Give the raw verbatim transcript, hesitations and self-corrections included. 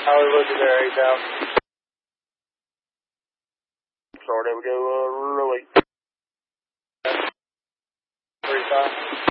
Hollywood to there, eight thousand. Sorry, there we go, uh, really. three five.